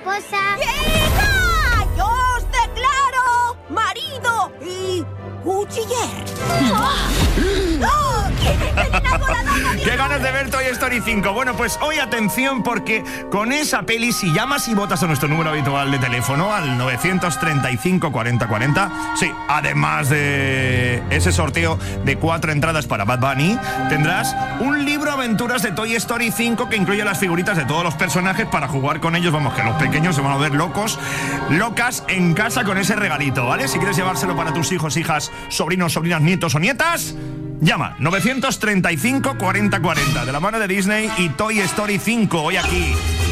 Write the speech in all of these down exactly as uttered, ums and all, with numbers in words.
esposa. ¡Hija! ¡Yo os declaro marido y cuchiller! ¡Oh! ¡Qué ganas de ver Toy Story cinco! Bueno, pues hoy atención, porque con esa peli, si llamas y votas a nuestro número habitual de teléfono, al novecientos treinta y cinco cuarenta cuarenta, sí, además de ese sorteo de cuatro entradas para Bad Bunny, tendrás un libro aventuras de Toy Story cinco que incluye las figuritas de todos los personajes para jugar con ellos. Vamos, que los pequeños se van a ver locos, locas en casa con ese regalito, ¿vale? Si quieres llevárselo para tus hijos, hijas, sobrinos, sobrinas, nietos o nietas, llama novecientos treinta y cinco cuarenta cuarenta, de la mano de Disney y Toy Story cinco, hoy aquí.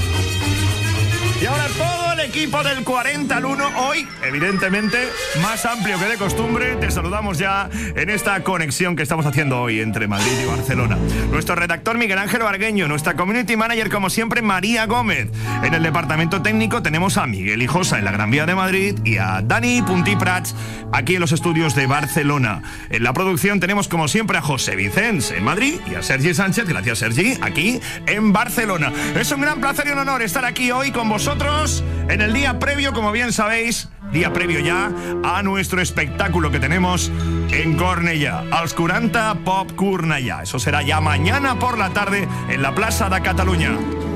Y ahora todo el equipo del cuarenta al uno, hoy, evidentemente, más amplio que de costumbre. Te saludamos ya en esta conexión que estamos haciendo hoy entre Madrid y Barcelona. Nuestro redactor Miguel Ángel Argueño, nuestra community manager, como siempre, María Gómez. En el departamento técnico tenemos a Miguel Hijosa en la Gran Vía de Madrid y a Dani Puntí Prats aquí en los estudios de Barcelona. En la producción tenemos, como siempre, a José Vicens en Madrid y a Sergi Sánchez, gracias Sergi, aquí en Barcelona. Es un gran placer y un honor estar aquí hoy con vosotros en el día previo, como bien sabéis, día previo ya a nuestro espectáculo que tenemos en Cornellà, als quaranta Pop Cornellà. Eso será ya mañana por la tarde en la Plaza de Cataluña.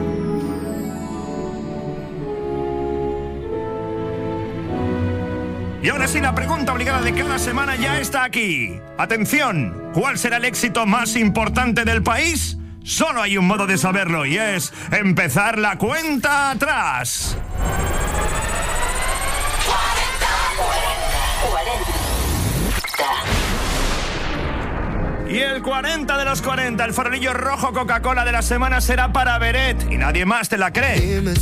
Y ahora sí, la pregunta obligada de cada semana ya está aquí. Atención, ¿cuál será el éxito más importante del país? Solo hay un modo de saberlo y es empezar la cuenta atrás. Y el cuarenta de los cuarenta, el farolillo rojo Coca-Cola de la semana será para Beret. Y nadie más te la cree.